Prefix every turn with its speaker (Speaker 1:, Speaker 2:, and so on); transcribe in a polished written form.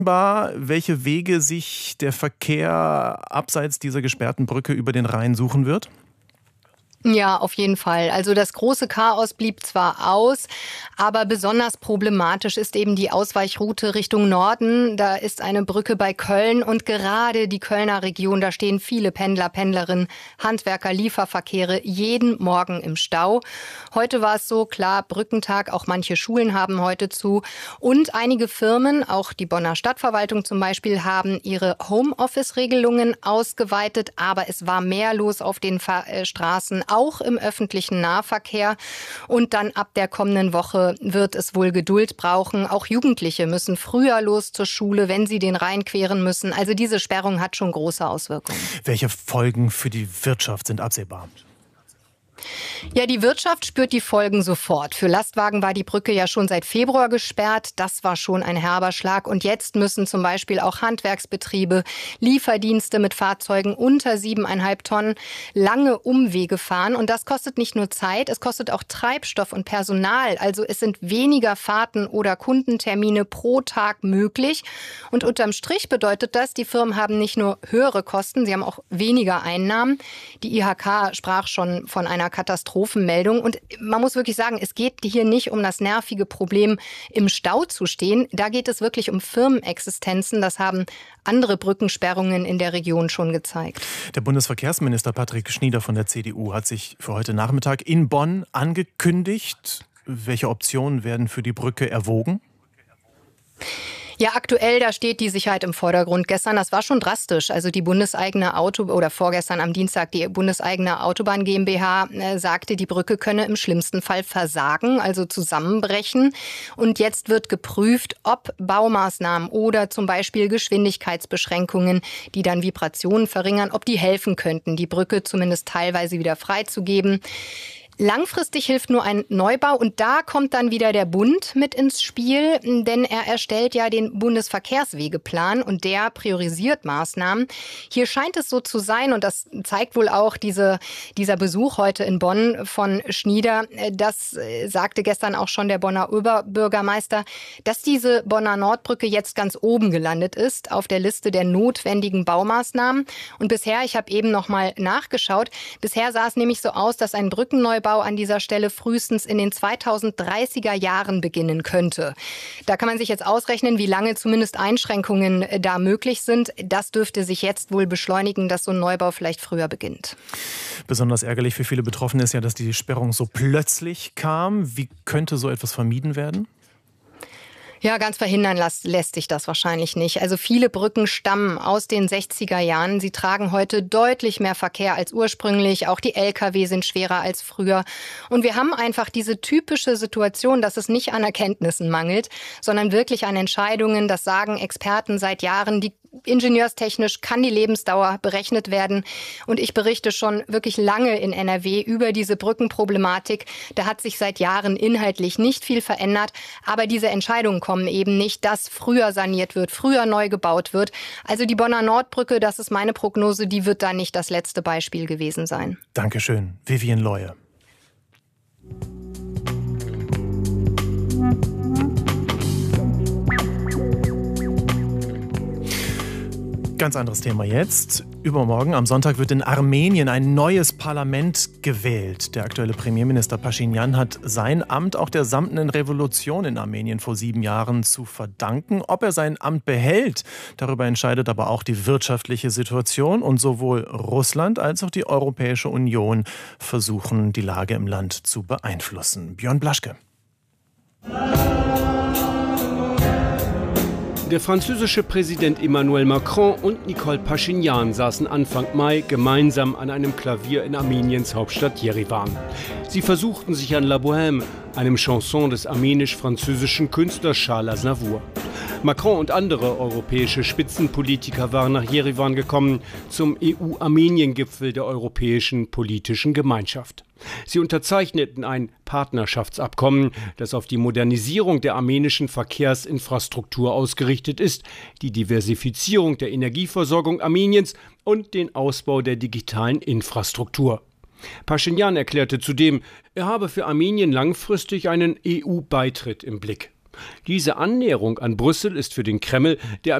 Speaker 1: welche Wege sich der Verkehr abseits dieser gesperrten Brücke über den Rhein suchen wird?
Speaker 2: Ja, auf jeden Fall. Also das große Chaos blieb zwar aus, aber besonders problematisch ist eben die Ausweichroute Richtung Norden. Da ist eine Brücke bei Köln und gerade die Kölner Region, da stehen viele Pendler, Pendlerinnen, Handwerker, Lieferverkehre jeden Morgen im Stau. Heute war es so, klar, Brückentag, auch manche Schulen haben heute zu. Und einige Firmen, auch die Bonner Stadtverwaltung zum Beispiel, haben ihre Homeoffice-Regelungen ausgeweitet. Aber es war mehr los auf den Straßen, auch im öffentlichen Nahverkehr. Und dann ab der kommenden Woche wird es wohl Geduld brauchen. Auch Jugendliche müssen früher los zur Schule, wenn sie den Rhein queren müssen. Also diese Sperrung hat schon große Auswirkungen.
Speaker 1: Welche Folgen für die Wirtschaft sind absehbar?
Speaker 2: Ja, die Wirtschaft spürt die Folgen sofort. Für Lastwagen war die Brücke ja schon seit Februar gesperrt. Das war schon ein herber Schlag. Und jetzt müssen zum Beispiel auch Handwerksbetriebe, Lieferdienste mit Fahrzeugen unter 7,5 Tonnen lange Umwege fahren. Und das kostet nicht nur Zeit, es kostet auch Treibstoff und Personal. Also es sind weniger Fahrten oder Kundentermine pro Tag möglich. Und unterm Strich bedeutet das, die Firmen haben nicht nur höhere Kosten, sie haben auch weniger Einnahmen. Die IHK sprach schon von einer Katastrophenmeldung. Und man muss wirklich sagen, es geht hier nicht um das nervige Problem, im Stau zu stehen. Da geht es wirklich um Firmenexistenzen. Das haben andere Brückensperrungen in der Region schon gezeigt.
Speaker 1: Der Bundesverkehrsminister Patrick Schnieder von der CDU hat sich für heute Nachmittag in Bonn angekündigt. Welche Optionen werden für die Brücke erwogen?
Speaker 2: Ja, aktuell, da steht die Sicherheit im Vordergrund. Gestern, das war schon drastisch. Also die bundeseigene vorgestern am Dienstag, die bundeseigene Autobahn GmbH sagte, die Brücke könne im schlimmsten Fall versagen, also zusammenbrechen. Und jetzt wird geprüft, ob Baumaßnahmen oder zum Beispiel Geschwindigkeitsbeschränkungen, die dann Vibrationen verringern, ob die helfen könnten, die Brücke zumindest teilweise wieder freizugeben. Langfristig hilft nur ein Neubau und da kommt dann wieder der Bund mit ins Spiel, denn er erstellt ja den Bundesverkehrswegeplan und der priorisiert Maßnahmen. Hier scheint es so zu sein und das zeigt wohl auch dieser Besuch heute in Bonn von Schnieder. Das sagte gestern auch schon der Bonner Oberbürgermeister, dass diese Bonner Nordbrücke jetzt ganz oben gelandet ist auf der Liste der notwendigen Baumaßnahmen. Und bisher, ich habe eben noch mal nachgeschaut, bisher sah es nämlich so aus, dass ein Brückenneubau an dieser Stelle frühestens in den 2030er Jahren beginnen könnte. Da kann man sich jetzt ausrechnen, wie lange zumindest Einschränkungen da möglich sind. Das dürfte sich jetzt wohl beschleunigen, dass so ein Neubau vielleicht früher beginnt.
Speaker 1: Besonders ärgerlich für viele Betroffene ist ja, dass die Sperrung so plötzlich kam. Wie könnte so etwas vermieden werden?
Speaker 2: Ja, ganz verhindern lässt sich das wahrscheinlich nicht. Also viele Brücken stammen aus den 60er Jahren. Sie tragen heute deutlich mehr Verkehr als ursprünglich. Auch die Lkw sind schwerer als früher. Und wir haben einfach diese typische Situation, dass es nicht an Erkenntnissen mangelt, sondern wirklich an Entscheidungen. Das sagen Experten seit Jahren. Ingenieurstechnisch kann die Lebensdauer berechnet werden. Und ich berichte schon wirklich lange in NRW über diese Brückenproblematik. Da hat sich seit Jahren inhaltlich nicht viel verändert. Aber diese Entscheidungen kommen eben nicht, dass früher saniert wird, früher neu gebaut wird. Also die Bonner Nordbrücke, das ist meine Prognose, die wird da nicht das letzte Beispiel gewesen sein.
Speaker 1: Dankeschön, Vivian Leue. Ganz anderes Thema jetzt. Übermorgen, am Sonntag, wird in Armenien ein neues Parlament gewählt. Der aktuelle Premierminister Paschinjan hat sein Amt auch der samtenen Revolution in Armenien vor 7 Jahren zu verdanken. Ob er sein Amt behält, darüber entscheidet aber auch die wirtschaftliche Situation. Und sowohl Russland als auch die Europäische Union versuchen, die Lage im Land zu beeinflussen. Björn Blaschke.
Speaker 3: Der französische Präsident Emmanuel Macron und Nicole Paschinjan saßen Anfang Mai gemeinsam an einem Klavier in Armeniens Hauptstadt Jerewan. Sie versuchten sich an La Bohème, einem Chanson des armenisch-französischen Künstlers Charles Aznavour. Macron und andere europäische Spitzenpolitiker waren nach Jerewan gekommen zum EU-Armenien-Gipfel der Europäischen Politischen Gemeinschaft. Sie unterzeichneten ein Partnerschaftsabkommen, das auf die Modernisierung der armenischen Verkehrsinfrastruktur ausgerichtet ist, die Diversifizierung der Energieversorgung Armeniens und den Ausbau der digitalen Infrastruktur. Paschinjan erklärte zudem, er habe für Armenien langfristig einen EU-Beitritt im Blick. Diese Annäherung an Brüssel ist für den Kreml der